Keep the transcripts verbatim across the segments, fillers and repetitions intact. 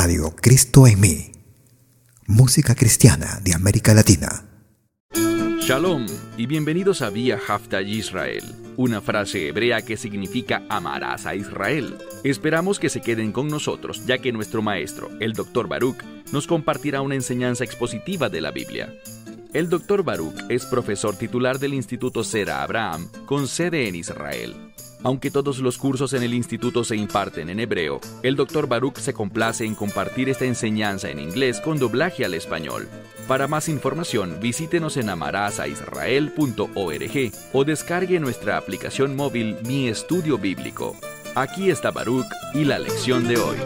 Radio Cristo en mí. Música cristiana de América Latina. Shalom y bienvenidos a Vía Haftaj Israel, una frase hebrea que significa amarás a Israel. Esperamos que se queden con nosotros, ya que nuestro maestro, el doctor Baruch, nos compartirá una enseñanza expositiva de la Biblia. El doctor Baruch es profesor titular del Instituto Zera Abraham, con sede en Israel. Aunque todos los cursos en el instituto se imparten en hebreo, el doctor Baruch se complace en compartir esta enseñanza en inglés con doblaje al español. Para más información, visítenos en amarasaisrael punto org o descargue nuestra aplicación móvil Mi Estudio Bíblico. Aquí está Baruch y la lección de hoy.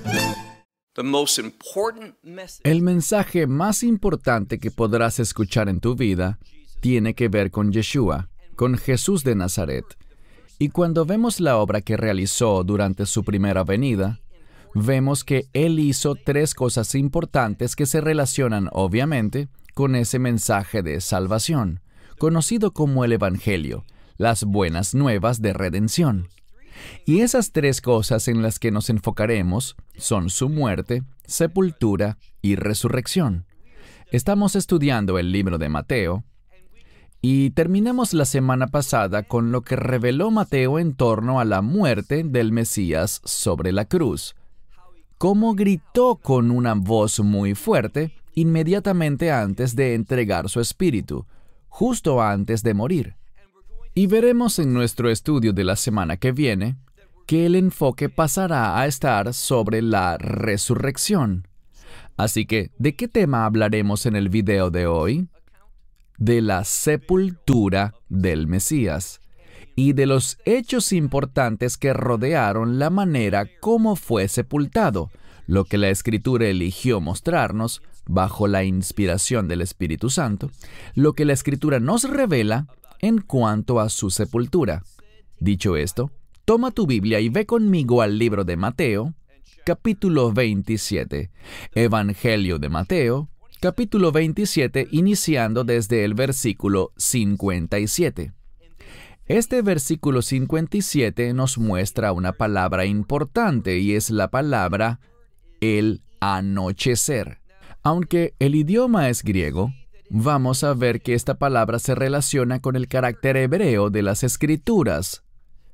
El mensaje más importante que podrás escuchar en tu vida tiene que ver con Yeshua, con Jesús de Nazaret. Y cuando vemos la obra que realizó durante su primera venida, vemos que Él hizo tres cosas importantes que se relacionan, obviamente, con ese mensaje de salvación, conocido como el Evangelio, las buenas nuevas de redención. Y esas tres cosas en las que nos enfocaremos son su muerte, sepultura y resurrección. Estamos estudiando el libro de Mateo, y terminamos la semana pasada con lo que reveló Mateo en torno a la muerte del Mesías sobre la cruz. Cómo gritó con una voz muy fuerte inmediatamente antes de entregar su espíritu, justo antes de morir. Y veremos en nuestro estudio de la semana que viene que el enfoque pasará a estar sobre la resurrección. Así que, ¿de qué tema hablaremos en el video de hoy? De la sepultura del Mesías y de los hechos importantes que rodearon la manera como fue sepultado, lo que la Escritura eligió mostrarnos bajo la inspiración del Espíritu Santo, lo que la Escritura nos revela en cuanto a su sepultura. Dicho esto, toma tu Biblia y ve conmigo al libro de Mateo, capítulo veintisiete, Evangelio de Mateo, capítulo veintisiete, iniciando desde el versículo cincuenta y siete. Este versículo cincuenta y siete nos muestra una palabra importante y es la palabra el anochecer. Aunque el idioma es griego, vamos a ver que esta palabra se relaciona con el carácter hebreo de las Escrituras.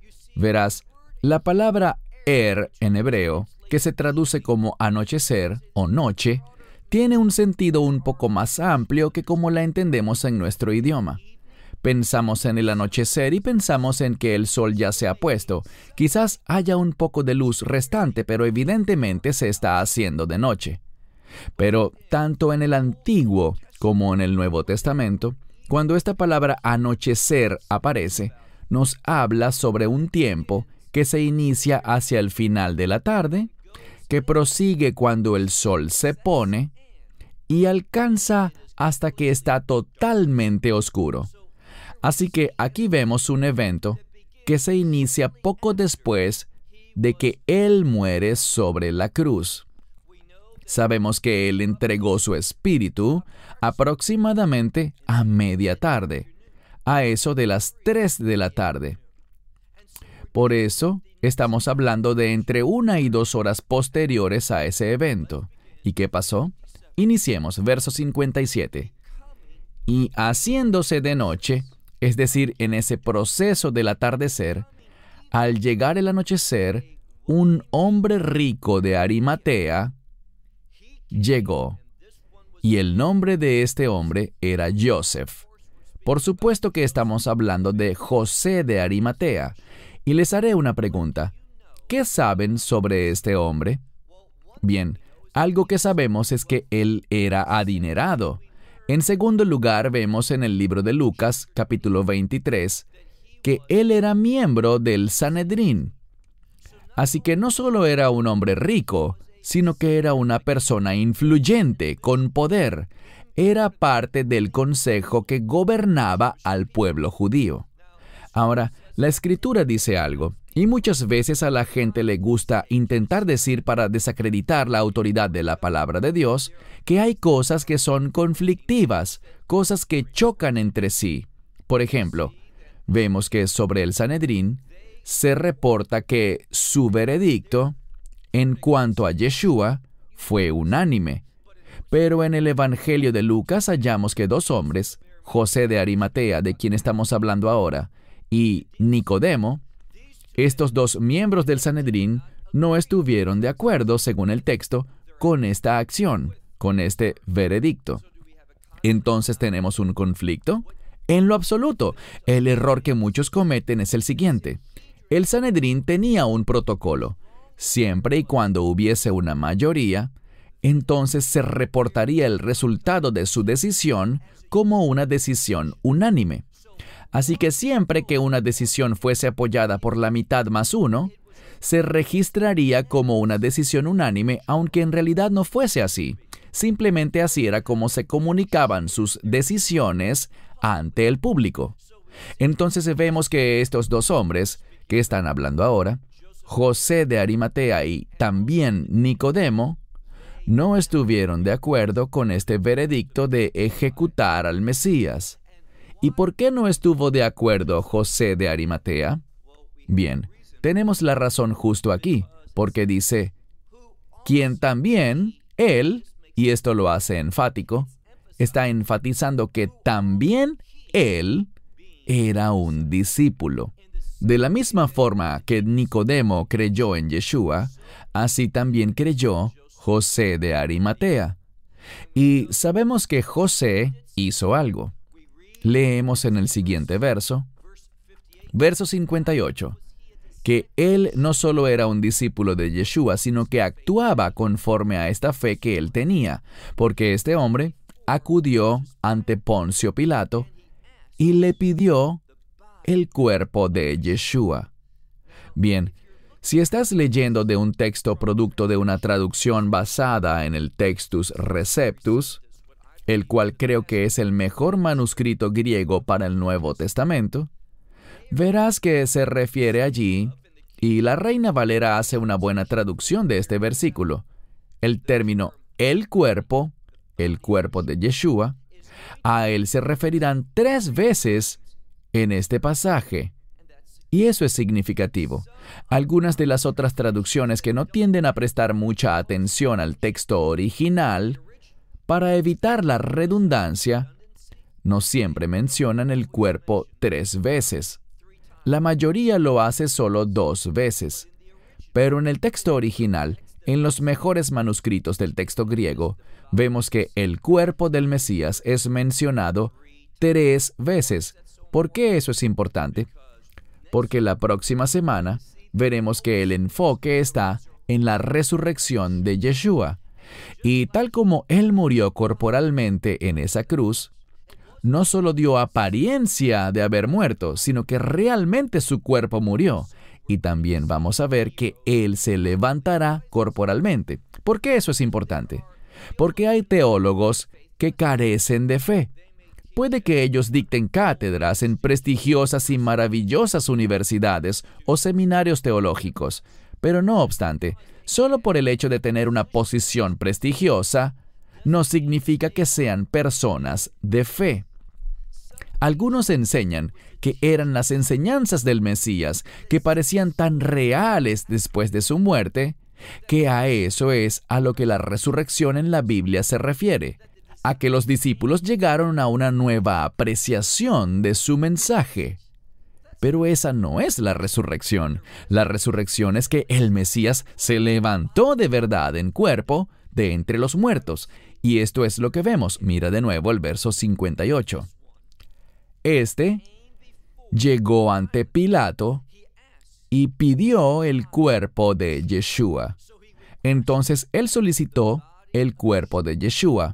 Verás, la palabra er en hebreo, que se traduce como anochecer o noche, tiene un sentido un poco más amplio que como la entendemos en nuestro idioma. Pensamos en el anochecer y pensamos en que el sol ya se ha puesto. Quizás haya un poco de luz restante, pero evidentemente se está haciendo de noche. Pero tanto en el Antiguo como en el Nuevo Testamento, cuando esta palabra anochecer aparece, nos habla sobre un tiempo que se inicia hacia el final de la tarde, que prosigue cuando el sol se pone y alcanza hasta que está totalmente oscuro. Así que aquí vemos un evento que se inicia poco después de que Él muere sobre la cruz. Sabemos que Él entregó su espíritu aproximadamente a media tarde, a eso de las tres de la tarde. Por eso, estamos hablando de entre una y dos horas posteriores a ese evento. ¿Y qué pasó? Iniciemos, verso cincuenta y siete. Y haciéndose de noche, es decir, en ese proceso del atardecer, al llegar el anochecer, un hombre rico de Arimatea llegó. Y el nombre de este hombre era Joseph. Por supuesto que estamos hablando de José de Arimatea. Y les haré una pregunta. ¿Qué saben sobre este hombre? Bien, algo que sabemos es que él era adinerado. En segundo lugar, vemos en el libro de Lucas, capítulo veintitrés, que él era miembro del Sanedrín. Así que no solo era un hombre rico, sino que era una persona influyente, con poder. Era parte del consejo que gobernaba al pueblo judío. Ahora, la Escritura dice algo, y muchas veces a la gente le gusta intentar decir para desacreditar la autoridad de la palabra de Dios, que hay cosas que son conflictivas, cosas que chocan entre sí. Por ejemplo, vemos que sobre el Sanedrín se reporta que su veredicto, en cuanto a Yeshua, fue unánime. Pero en el Evangelio de Lucas hallamos que dos hombres, José de Arimatea, de quien estamos hablando ahora, y Nicodemo, estos dos miembros del Sanedrín, no estuvieron de acuerdo, según el texto, con esta acción, con este veredicto. Entonces, ¿tenemos un conflicto? En lo absoluto. El error que muchos cometen es el siguiente. El Sanedrín tenía un protocolo. Siempre y cuando hubiese una mayoría, entonces se reportaría el resultado de su decisión como una decisión unánime. Así que siempre que una decisión fuese apoyada por la mitad más uno, se registraría como una decisión unánime, aunque en realidad no fuese así. Simplemente así era como se comunicaban sus decisiones ante el público. Entonces vemos que estos dos hombres que están hablando ahora, José de Arimatea y también Nicodemo, no estuvieron de acuerdo con este veredicto de ejecutar al Mesías. ¿Y por qué no estuvo de acuerdo José de Arimatea? Bien, tenemos la razón justo aquí, porque dice, quien también, él, y esto lo hace enfático, está enfatizando que también él era un discípulo. De la misma forma que Nicodemo creyó en Yeshua, así también creyó José de Arimatea. Y sabemos que José hizo algo. Leemos en el siguiente verso, verso cincuenta y ocho, que él no solo era un discípulo de Yeshua, sino que actuaba conforme a esta fe que él tenía, porque este hombre acudió ante Poncio Pilato y le pidió el cuerpo de Yeshua. Bien, si estás leyendo de un texto producto de una traducción basada en el Textus Receptus, el cual creo que es el mejor manuscrito griego para el Nuevo Testamento, verás que se refiere allí, y la Reina Valera hace una buena traducción de este versículo, el término el cuerpo, el cuerpo de Yeshua, a él se referirán tres veces en este pasaje. Y eso es significativo. Algunas de las otras traducciones que no tienden a prestar mucha atención al texto original, para evitar la redundancia, no siempre mencionan el cuerpo tres veces. La mayoría lo hace solo dos veces. Pero en el texto original, en los mejores manuscritos del texto griego, vemos que el cuerpo del Mesías es mencionado tres veces. ¿Por qué eso es importante? Porque la próxima semana veremos que el enfoque está en la resurrección de Yeshua. Y tal como Él murió corporalmente en esa cruz, no solo dio apariencia de haber muerto, sino que realmente su cuerpo murió. Y también vamos a ver que Él se levantará corporalmente. ¿Por qué eso es importante? Porque hay teólogos que carecen de fe. Puede que ellos dicten cátedras en prestigiosas y maravillosas universidades o seminarios teológicos, pero no obstante, solo por el hecho de tener una posición prestigiosa, no significa que sean personas de fe. Algunos enseñan que eran las enseñanzas del Mesías que parecían tan reales después de su muerte, que a eso es a lo que la resurrección en la Biblia se refiere, a que los discípulos llegaron a una nueva apreciación de su mensaje. Pero esa no es la resurrección. La resurrección es que el Mesías se levantó de verdad en cuerpo de entre los muertos. Y esto es lo que vemos. Mira de nuevo el verso cincuenta y ocho. Este llegó ante Pilato y pidió el cuerpo de Yeshua. Entonces él solicitó el cuerpo de Yeshua.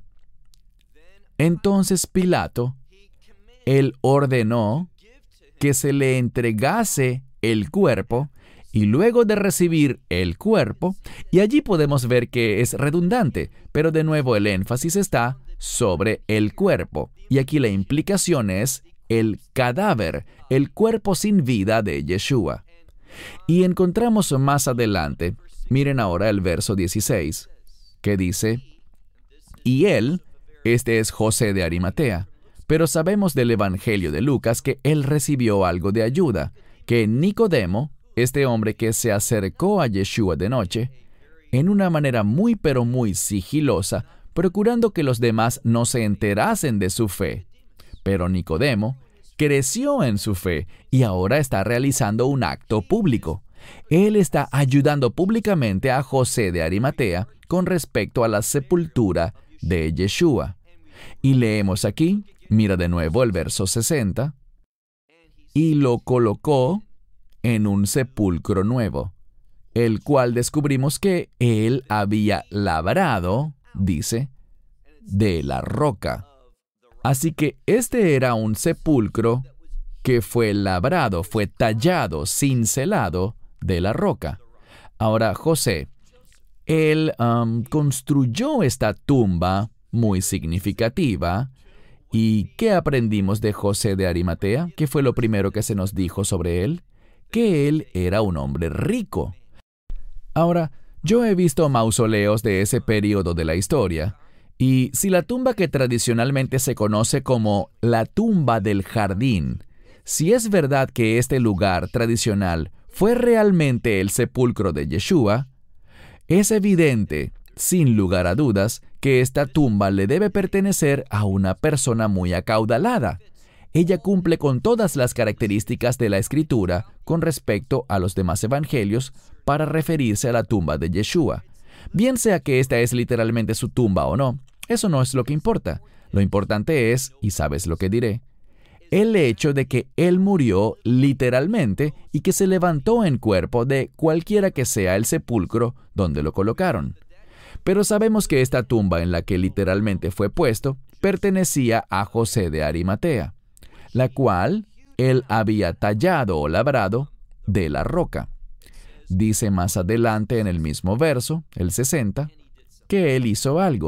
Entonces Pilato, él ordenó que se le entregase el cuerpo, y luego de recibir el cuerpo, y allí podemos ver que es redundante, pero de nuevo el énfasis está sobre el cuerpo, y aquí la implicación es el cadáver, el cuerpo sin vida de Yeshua. Y encontramos más adelante, miren ahora el verso dieciséis, que dice, y él, este es José de Arimatea, pero sabemos del Evangelio de Lucas que él recibió algo de ayuda, que Nicodemo, este hombre que se acercó a Yeshua de noche, en una manera muy pero muy sigilosa, procurando que los demás no se enterasen de su fe. Pero Nicodemo creció en su fe y ahora está realizando un acto público. Él está ayudando públicamente a José de Arimatea con respecto a la sepultura de Yeshua. Y leemos aquí, mira de nuevo el verso sesenta, y lo colocó en un sepulcro nuevo, el cual descubrimos que él había labrado, dice, de la roca. Así que este era un sepulcro que fue labrado, fue tallado, cincelado de la roca. Ahora, José, él um, construyó esta tumba muy significativa. ¿Y qué aprendimos de José de Arimatea? ¿Qué fue lo primero que se nos dijo sobre él? Que él era un hombre rico. Ahora, yo he visto mausoleos de ese periodo de la historia, y si la tumba que tradicionalmente se conoce como la tumba del jardín, si es verdad que este lugar tradicional fue realmente el sepulcro de Yeshua, es evidente, sin lugar a dudas, que esta tumba le debe pertenecer a una persona muy acaudalada. Ella cumple con todas las características de la Escritura con respecto a los demás evangelios para referirse a la tumba de Yeshua. Bien sea que esta es literalmente su tumba o no, eso no es lo que importa. Lo importante es, y sabes lo que diré, el hecho de que él murió literalmente y que se levantó en cuerpo de cualquiera que sea el sepulcro donde lo colocaron. Pero sabemos que esta tumba en la que literalmente fue puesto pertenecía a José de Arimatea, la cual él había tallado o labrado de la roca. Dice más adelante en el mismo verso, el sesenta, que él hizo algo.